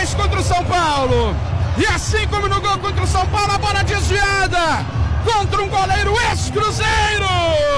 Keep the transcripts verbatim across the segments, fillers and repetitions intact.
Fluminense contra o São Paulo. E assim como no gol contra o São Paulo, a bola desviada contra um goleiro ex-Cruzeiro.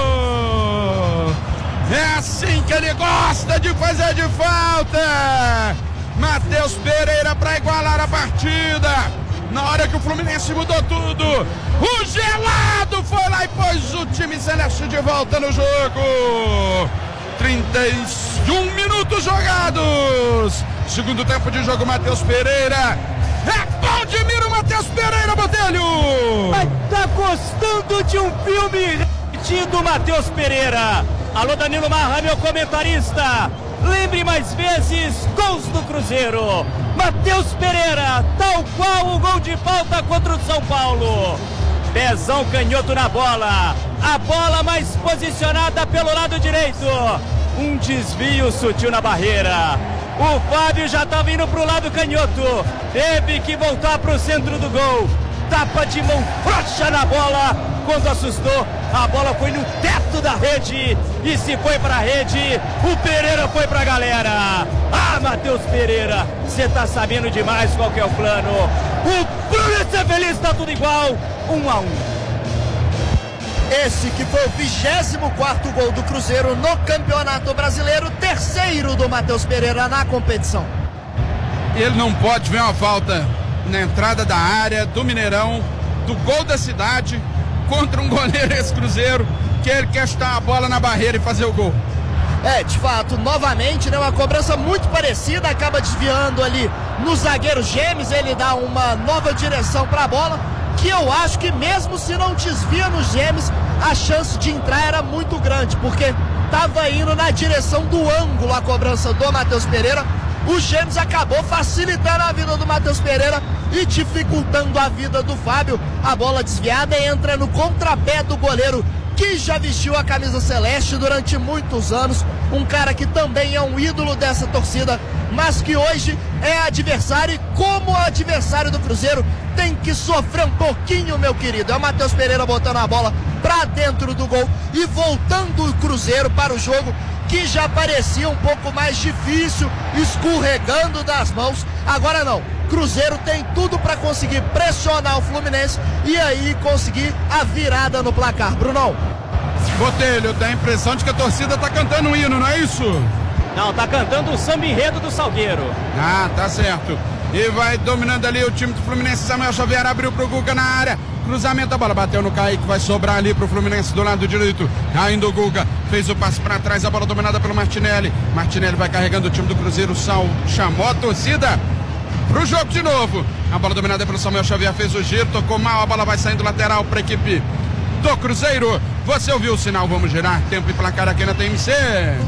É assim que ele gosta de fazer de falta. Matheus Pereira para igualar a partida. Na hora que o Fluminense mudou tudo, o gelado foi lá e pôs o time celeste de volta no jogo. trinta e um minutos jogados. Segundo tempo de jogo, Matheus Pereira. É bom de mira o Matheus Pereira, Botelho. Mas tá gostando de um filme repetido, Matheus Pereira. Alô, Danilo Marra, meu comentarista. Lembre mais vezes, gols do Cruzeiro. Matheus Pereira, tal qual o gol de falta contra o São Paulo. Pezão canhoto na bola. A bola mais posicionada pelo lado direito. Um desvio sutil na barreira. O Fábio já estava indo para o lado canhoto. Teve que voltar para o centro do gol. Tapa de mão frouxa na bola. Quando assustou, a bola foi no teto da rede. E se foi para a rede, o Pereira foi para a galera. Ah, Matheus Pereira, você tá sabendo demais qual que é o plano. O Fluminense é feliz, tá tudo igual. Um a um. Esse que foi o vigésimo quarto gol do Cruzeiro no Campeonato Brasileiro, terceiro do Matheus Pereira na competição. Ele não pode ver uma falta na entrada da área do Mineirão, do gol da cidade, contra um goleiro ex-Cruzeiro, que ele quer chutar a bola na barreira e fazer o gol. É, de fato, novamente, né, uma cobrança muito parecida, acaba desviando ali no zagueiro Gêmeos, ele dá uma nova direção para a bola, que eu acho que mesmo se não desvia nos Gêmeos, a chance de entrar era muito grande, porque estava indo na direção do ângulo a cobrança do Matheus Pereira. O Gêmeos acabou facilitando a vida do Matheus Pereira e dificultando a vida do Fábio. A bola desviada entra no contrapé do goleiro, que já vestiu a camisa celeste durante muitos anos, um cara que também é um ídolo dessa torcida, mas que hoje é adversário, e como adversário do Cruzeiro tem que sofrer um pouquinho, meu querido. É o Matheus Pereira botando a bola pra dentro do gol e voltando o Cruzeiro para o jogo, que já parecia um pouco mais difícil, escorregando das mãos. Agora não, Cruzeiro tem tudo para conseguir pressionar o Fluminense e aí conseguir a virada no placar. Brunão. Botelho, dá a impressão de que a torcida tá cantando um hino, não é isso? Não, tá cantando o samba enredo do Salgueiro. Ah, tá certo. E vai dominando ali o time do Fluminense. Samuel Xavier abriu pro Guga na área. Cruzamento, a bola bateu no Kaique, vai sobrar ali pro Fluminense do lado direito. Caindo o Guga, fez o passe para trás, a bola dominada pelo Martinelli. Martinelli vai carregando o time do Cruzeiro, Sal chamou a torcida pro jogo de novo. A bola dominada pelo Samuel Xavier, fez o giro, tocou mal, a bola vai saindo lateral para a equipe do Cruzeiro. Você ouviu o sinal, vamos girar, tempo e placar aqui na T M C.